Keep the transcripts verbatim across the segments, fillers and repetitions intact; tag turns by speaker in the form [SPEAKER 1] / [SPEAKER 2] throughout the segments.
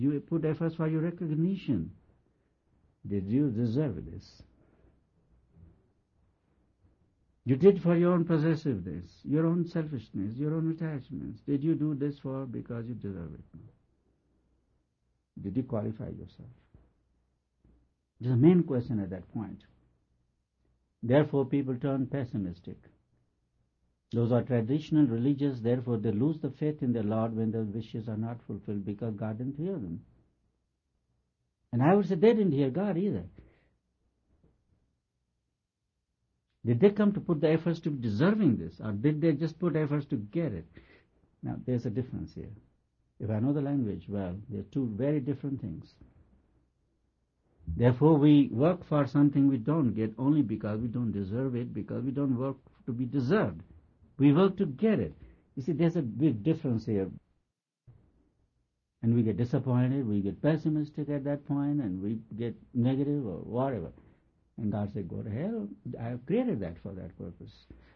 [SPEAKER 1] You put efforts for your recognition. Did you deserve this? You did for your own possessiveness, your own selfishness, your own attachments. Did you do this for because you deserve it? Did you qualify yourself? This is the main question at that point. Therefore, people turn pessimistic. Those are traditional religious, therefore they lose the faith in their Lord when their wishes are not fulfilled because God didn't hear them. And I would say they didn't hear God either. Did they come to put the efforts to be deserving this, or did they just put efforts to get it? Now, there's a difference here. If I know the language well, they're two very different things. Therefore, we work for something we don't get only because we don't deserve it, because we don't work to be deserved. We work to get it. You see, there's a big difference here. And we get disappointed, we get pessimistic at that point, and we get negative or whatever. And God said, go to hell. I have created that for that purpose.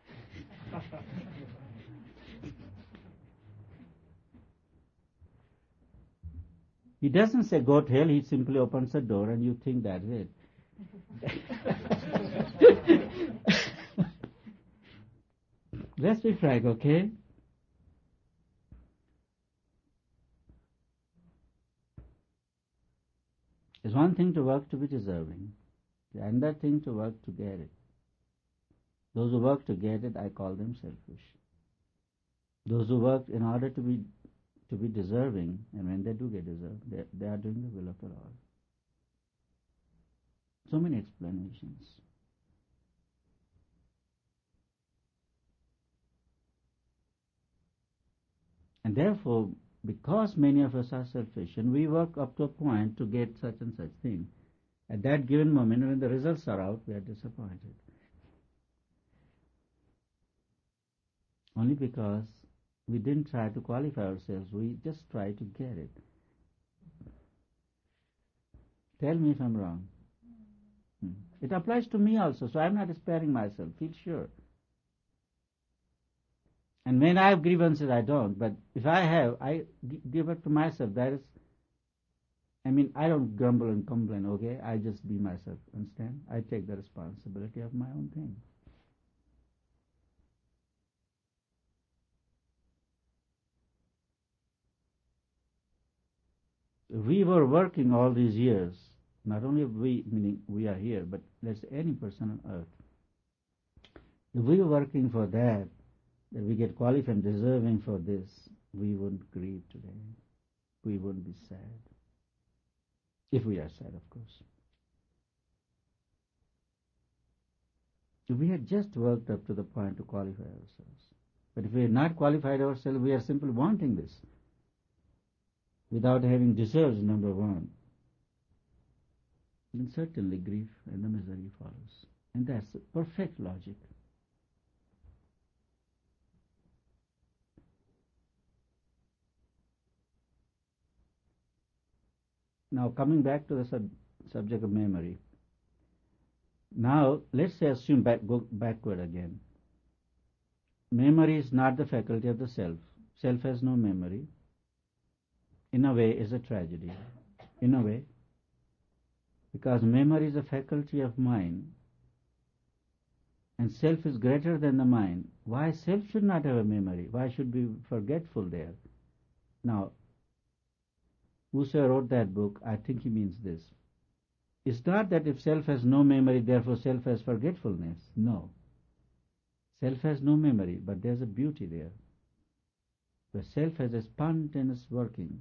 [SPEAKER 1] He doesn't say go to hell, he simply opens the door and you think that's it. Let's be frank, okay? It's one thing to work to be deserving, another thing to work to get it. Those who work to get it, I call them selfish. Those who work in order to be to be deserving, and when they do get deserved, they, they are doing the will of the Lord. So many explanations. And therefore, because many of us are selfish, and we work up to a point to get such and such thing, at that given moment, when the results are out, we are disappointed. Only because we didn't try to qualify ourselves, we just try to get it. Tell me if I'm wrong. Hmm. It applies to me also, so I'm not sparing myself, feel sure. And when I have grievances, I don't. But if I have, I give it to myself. That is, I mean, I don't grumble and complain, okay? I just be myself, understand? I take the responsibility of my own thing. We were working all these years, not only we, meaning we are here, but let's say any person on earth. If we were working for that, that we get qualified and deserving for this, we wouldn't grieve today. We wouldn't be sad. If we are sad, of course. If we had just worked up to the point to qualify ourselves. But if we had not qualified ourselves, we are simply wanting this, without having deserved number one, then certainly grief and the misery follows. And that's the perfect logic. Now, coming back to the sub- subject of memory. Now, let's say assume back, go backward again. Memory is not the faculty of the self. Self has no memory. In a way, is a tragedy. In a way, because memory is a faculty of mind, and self is greater than the mind. Why self should not have a memory? Why should be forgetful there? Now, whosoever wrote that book, I think he means this. It's not that if self has no memory, therefore self has forgetfulness. No. Self has no memory, but there's a beauty there. The self has a spontaneous working,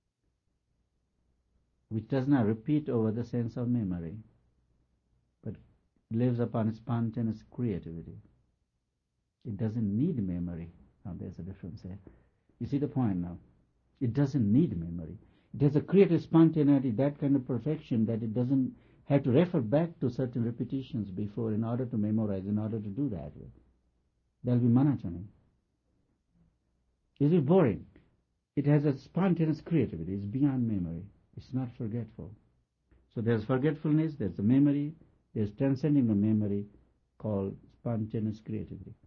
[SPEAKER 1] which does not repeat over the sense of memory, but lives upon spontaneous creativity. It doesn't need memory. Now there's a difference there. You see the point now? It doesn't need memory. It has a creative spontaneity, that kind of perfection that it doesn't have to refer back to certain repetitions before in order to memorize, in order to do that. There'll be monotony. Is it boring? It has a spontaneous creativity. It's beyond memory. It's not forgetful. So there's forgetfulness, there's the memory, there's transcending the memory called spontaneous creativity.